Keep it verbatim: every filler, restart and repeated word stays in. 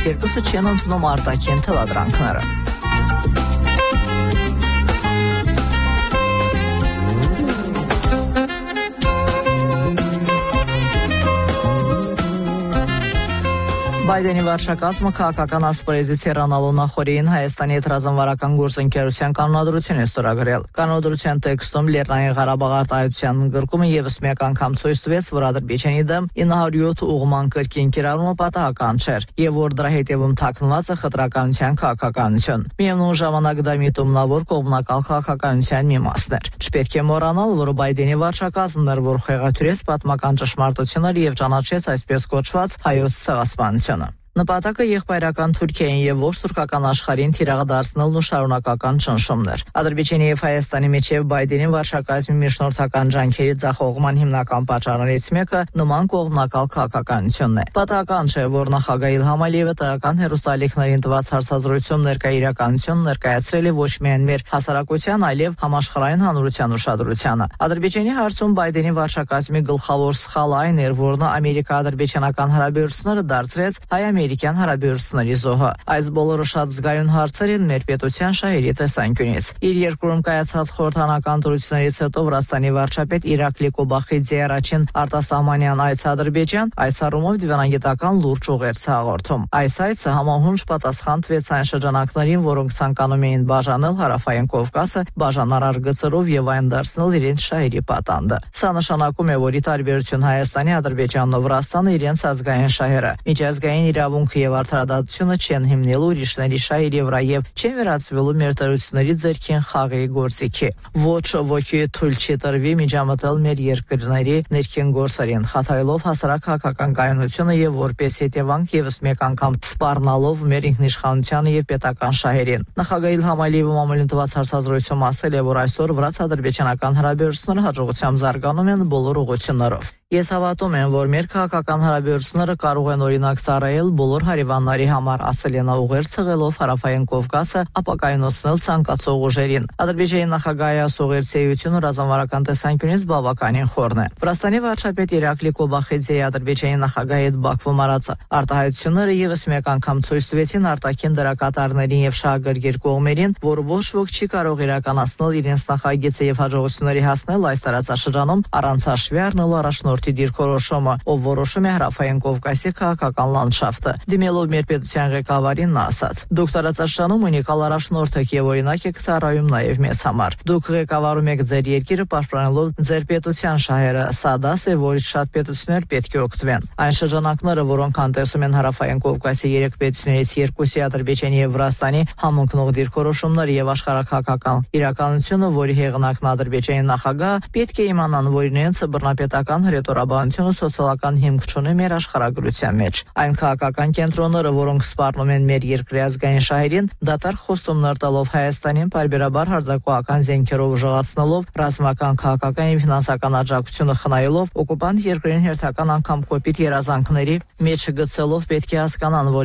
այս երկուսը չեն ընդունում արտաքին թելադրանքները։ Բայդենի վարչակազմը քաղաքական ասպարեզից հեռանալու նախօրեին Հայաստանի հետ ռազմավարական գործընկերության կանոնադրություն է ստորագրել։ Կանոնադրության տեքստում Լեռնային Ղարաբաղ արտահայտության ընդգրկումը ևս մեկ անգամ ցույց տվեց, որ Ադրբեջանի դեմ ինը հարյուր յոթ ուղղման կրկին կիրառումը պատահական չէր, եւ որ դրա հետևում թաքնված է խտրականության քաղաքականություն։ Միևնույն ժամանակ դա միտումնավոր կողմնակալ քաղաքականության մի մասն էր։ Չպետք է մոռանալ, որ Բայդենի վարչակազմն էր, որ խեղաթյուրեց պատմական ճշմարտությունները եւ ճանաչեց այսպես կոչված հայոց ցեղասպանությունը։ Նպատակը եղբայրական Թուրքիային եւ ոչ թուրքական աշխարհին թիրախ դարձնելն ու շարունակական ճնշումներ։ Ադրբեջանի եւ Հայաստանի միջև Բայդենի վարչակազմի միջնորդական ջանքերի ձախողման հիմնական պատճառներից մեկը նման կողմնակալ քաղաքականությունն է։ Պատահական չէ, որ նախագահ Իլհամ Ալիևը տեղական հեռուստաալիքներին տված հարցազրույցում ներկայ իրականություն ներկայացրել է ոչ միայն մեր հասարակության, այլև համաշխարհային հանրության ուշադրությանը։ Ադրբեջանի հարցում Բայդենի վարչակազմի գլխավոր սխալը այն էր, որ նա ամերիկա-ադրբեջանական հարաբերությունները դարձրեց հայ ամերիկյան հարաբերությունների զոհը։ Այս բոլորը շատ զգայուն հարցեր են մեր պետության շահերի տեսանկյունից։ Իր երկրում կայացած խորհրդանական ընտրություններից հետո Վրաստանի վարչապետ Իրակլի Կոբախիձի առաջին արտասահմանյան այց Ադրբեջան այս առումով դիվանագիտական լուրջ ուղերձ հաղորդում։ Այս այցը համահունչ պատասխան տվեց այն շրջանակներին, որոնք ցանկանում էին բաժանել Հարավային Կովկասը բաժանարար գծերով եւ այն դարձնել իրենց շահերի պատանդը։ Սա նշանակում է, որ ի տարբերություն Հայաստանի, Ադրբեջանն ու Վրաստանը իրենց ազգային շահերը, միջազգային իրավունքը եւ արդարադատությունը չեն հիմնելու ուրիշների շահերի վրա եւ չեն վերածվելու մեր տերությունների ձեռքին խաղի գործիքի։ Ոչ ոքի թույլ չի տրվի միջամտել մեր երկրների ներքին գործերին, խաթարելով հասարակ քաղաքական կայունությունը եւ որպես հետևանք եւս մեկ անգամ սպառնալով մեր ինքնիշխանությանը եւ պետական շահերին։ Նախագահ Իլհամ Ալիևը մամուլին տված հարցազրույցում ասել է, որ այսօր վրաց-ադրբեջանական հարաբերությունները հաջողությամբ զարգանում են բոլոր ուղղություններով։ Ես հավատում եմ, որ մեր քաղաքական հարաբերությունները կարող են օրինակ ծառայել բոլոր հարևանների համար, ասել է նա ուղերձ ցեղելով Հարավային Կովկասը ապակայունացնել ցանկացող ուժերին։ Ադրբեջանի նախագահի ասուղերձեյությունը ռազմավարական տեսանկյունից բավականին խորն է։ Վրաստանի վարչապետ Իրակլի Կոբախիձեի Ադրբեջանի նախագահի հետ Բաքվում արած արտահայտությունները եւս մեկ անգամ ցույց տվեցին արտաքին դերակատարներին եւ շահագրգիռ կողմերին, որ ոչ ոք չի կարող իրականացնել իրենց նախագիծը եւ հաջողությունների հասնել այս տարածաշրջանում առանց հաշվի առնելու առաջնորդի դիրքորոշումը, ով որոշում է Հարավային Կովկասի քաղաքական լանդշաֆտը։ Դիմելով մեր պետության ղեկավարին նա ասաց. «Դուք տարածաշրջանում ունիկալ առաջնորդ եք եւ օրինակ եք ծառայում նաեւ մեզ համար։ Դուք ղեկավարում եք ձեր երկիրը պաշտպանելով ձեր պետության շահերը։ Սա դաս է, որից շատ պետություններ պետք է օգտվեն։ Այն շրջանակները, որոնք անտեսում են Հարավային Կովկասի երեք պետություններից երկուսի Ադրբեջանի եւ Վրաստանի համընկնող դիրքորոշումները եւ աշխարհակաղակական իրականությունը, որի հեղինակն Ադրբեջանի նախագահ, պետք է իմանան, որ իրենց բռնապետական հրետորաբանությունը սոցիալական հիմք չունի մեր աշխարհագրության մեջ։ Այն քաղաքական կենտրոնները, որոնք սպառնում են մեր երկրի ազգային շահերին, դատարկ խոստումներ տալով Հայաստանին պարբերաբար հարձակողական զենքերով ուժեղացնելով, ռազմական, քաղաքական եւ ֆինանսական աջակցությունը խնայելով, օկուպանտ երկրին հերթական անգամ կոպիտ երազանքների մեջ գցելով, պետք է հասկանան, որ